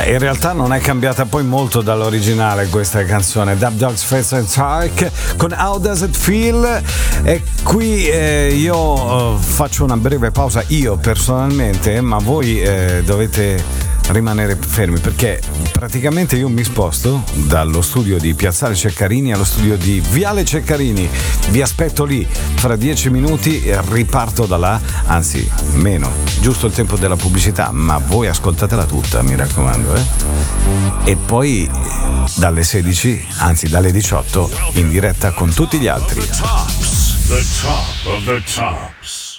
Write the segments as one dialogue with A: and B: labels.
A: In realtà non è cambiata poi molto dall'originale questa canzone. Dub Dogs Face and Tark con How Does It Feel. E qui io faccio una breve pausa, io personalmente, ma voi dovete rimanere fermi, perché praticamente io mi sposto dallo studio di Piazzale Ceccarini allo studio di Viale Ceccarini. Vi aspetto lì fra 10 minuti e riparto da là, anzi meno, giusto il tempo della pubblicità, ma voi ascoltatela tutta, mi raccomando, e poi dalle 16, anzi dalle 18 in diretta con tutti gli altri.
B: The top of the tops.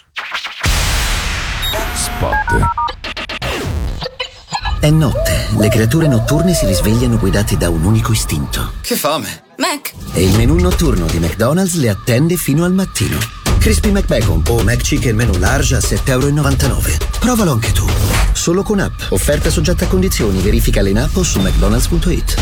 B: Spot.
C: È notte, le creature notturne si risvegliano guidate da un unico istinto.
D: Che fame!
E: Mac!
C: E il menù notturno di McDonald's le attende fino al mattino. Crispy McBacon o McChicken menù large a €7,99. Provalo anche tu. Solo con app. Offerta soggetta a condizioni. Verificale in app o su mcdonalds.it.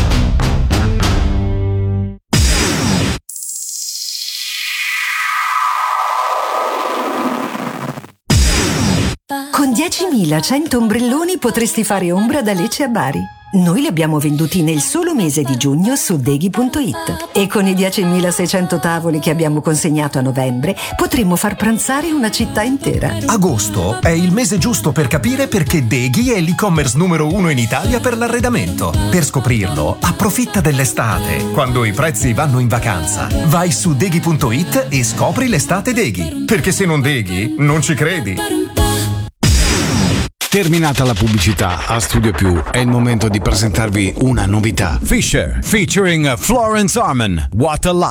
F: Con 10.100 ombrelloni potresti fare ombra da Lecce a Bari. Noi li abbiamo venduti nel solo mese di giugno su Deghi.it. E con i 10.600 tavoli che abbiamo consegnato a novembre potremmo far pranzare una città intera.
G: Agosto è il mese giusto per capire perché Deghi è l'e-commerce numero 1 in Italia per l'arredamento. Per scoprirlo, approfitta dell'estate, quando i prezzi vanno in vacanza. Vai su Deghi.it e scopri l'estate Deghi. Perché se non Deghi, non ci credi.
A: Terminata la pubblicità, a Studio Più è il momento di presentarvi una novità. Fisher featuring Florence Arman, What a Life.